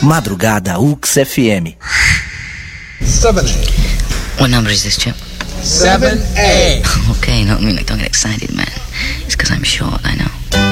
Madrugada UX FM. 7A. What number is this, Chip? 7A. Okay, no, I mean, like, don't get excited, man. It's because I'm short, I know.